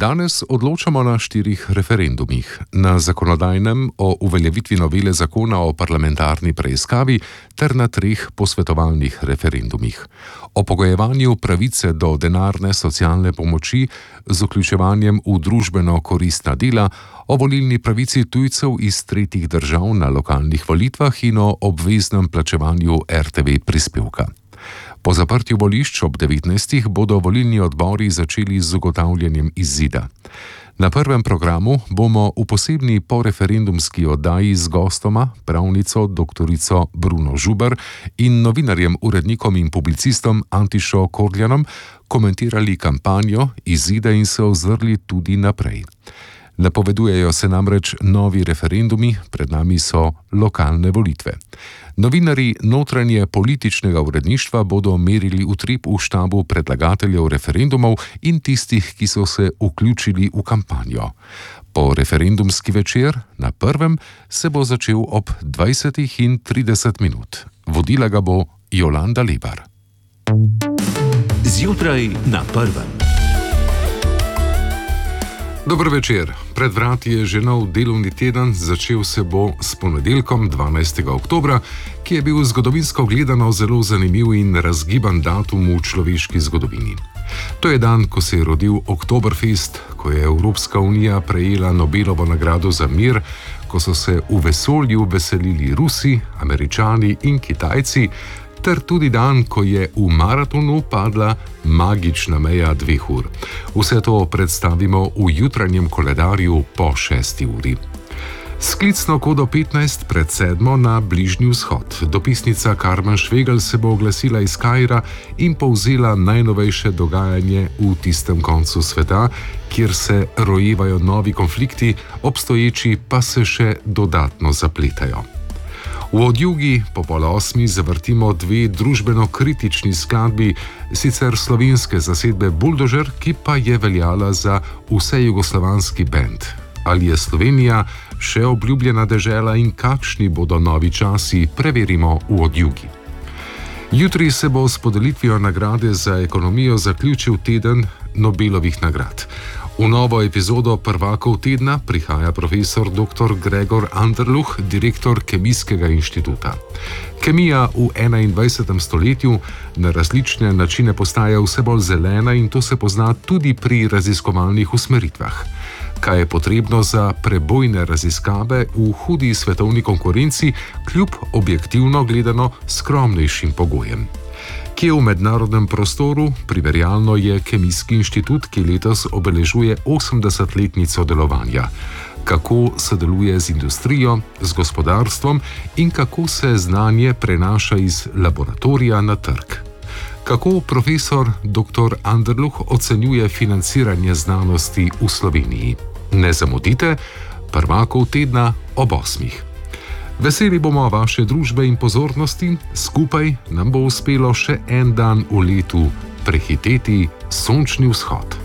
Danes odločamo na 4 referendumih. Na zakonodajnem o uveljavitvi novele zakona o parlamentarni preiskavi ter na 3 posvetovalnih referendumih. O pogojevanju pravice do denarne socialne pomoči z vključevanjem v družbeno koristna dela, o volilni pravici tujcev iz tretjih držav na lokalnih volitvah in o obveznem plačevanju RTV prispevka. Po zaprtju volišč ob 19. bodo volilni odbori začeli z ugotavljanjem izida. Na prvem programu bomo v posebni poreferendumski oddaji z gostoma, pravnico doktorico Bruno Žuber in novinarjem, urednikom in publicistom Antišo Korljanom komentirali kampanjo, izide in se ozrli tudi naprej. Napovedujejo se namreč novi referendumi, pred nami so lokalne volitve. Novinarji notranje političnega uredništva bodo merili utrip v štabu predlagateljev referendumov in tistih, ki so se vključili v kampanjo. Po referendumski večer na prvem se bo začel ob 20:30. Vodila ga bo Jolanda Lebar. Zjutraj na prvem. Dober večer. Pred vrati je že nov delovni teden, začel se bo s ponedeljkom 12. oktobra, ki je bil zgodovinsko gledano zelo zanimiv in razgiban datum v človeški zgodovini. To je dan, ko se je rodil Oktoberfest, ko je Evropska unija prejela Nobelovo nagrado za mir, ko so se v vesolju veselili Rusi, Američani in Kitajci, ter tudi dan, ko je v maratonu padla magična meja 2 ur. Vse to predstavimo v jutranjem koledarju po 6. uri. Sklicno kodo 15 pred 7 na Bližnji vzhod. Dopisnica Carmen Švegelj se bo oglasila iz Kaira in povzela najnovejše dogajanje v tistem koncu sveta, kjer se rojevajo novi konflikti, obstoječi pa se še dodatno zapletajo. V odjugi po 7:30 zavrtimo 2 družbeno-kritični skladbi, sicer slovenske zasedbe Buldožer, ki pa je veljala za vsejugoslovanski bend. Ali je Slovenija še obljubljena dežela in kakšni bodo novi časi, preverimo v odjugi. Jutri se bo s podelitvijo nagrade za ekonomijo zaključil teden Nobelovih nagrad. V novo epizodo Prvakov tedna prihaja profesor dr. Gregor Anderluh, direktor Kemijskega inštituta. Kemija v 21. stoletju na različne načine postaja vse bolj zelena in to se pozna tudi pri raziskovalnih usmeritvah. Kaj je potrebno za prebojne raziskave v hudi svetovni konkurenci, kljub objektivno gledano skromnejšim pogojem? Kje v mednarodnem prostoru primerjalno je Kemijski inštitut, ki letos obeležuje 80-letnico delovanja? Kako sodeluje z industrijo, z gospodarstvom in kako se znanje prenaša iz laboratorija na trg? Kako profesor dr. Anderluh ocenjuje financiranje znanosti v Sloveniji? Ne zamudite, Prvakov tedna ob 8. Veseli bomo vaše družbe in pozornosti, skupaj nam bo uspelo še en dan v letu prehiteti sončni vzhod.